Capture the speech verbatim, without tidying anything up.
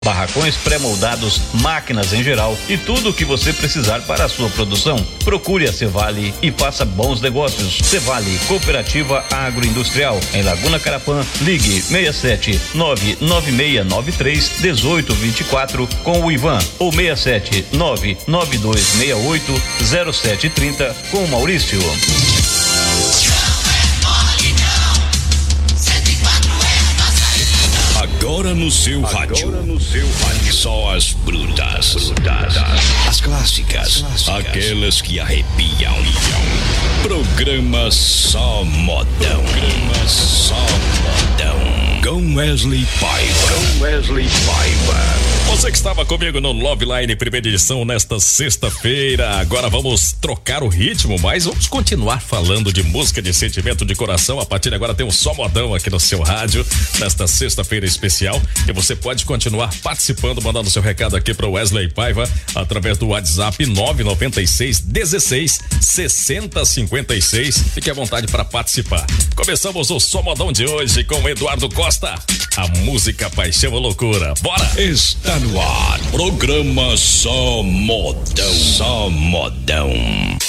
Barracões pré-moldados, máquinas em geral e tudo o que você precisar para a sua produção. Procure a Cevale e faça bons negócios. Cevale, Cooperativa Agroindustrial, em Laguna Carapã. Ligue seis sete nove nove seis nove três um oito dois quatro com o Ivan ou seis sete nove nove dois seis oito zero sete três zero com o Maurício. Agora no seu Agora rádio. no seu rádio. Só as brutas. Brutas. As clássicas. clássicas. Aquelas que arrepiam. Programa Só Modão. Programa Só Modão. Com Wesley Paiva. Com Wesley Paiva. Você que estava comigo no Love Line primeira edição nesta sexta-feira, agora vamos trocar o ritmo, mas vamos continuar falando de música de sentimento de coração. A partir de agora tem um Só Modão aqui no seu rádio, nesta sexta-feira especial, e você pode continuar participando, mandando seu recado aqui para o Wesley Paiva, através do WhatsApp nove nove seis dezesseis sessenta cinquenta e seis. Fique à vontade para participar. Começamos o Só Modão de hoje com o Eduardo Costa. A música, paixão e loucura. Bora! Está no ar. Programa Só Modão. Só Modão.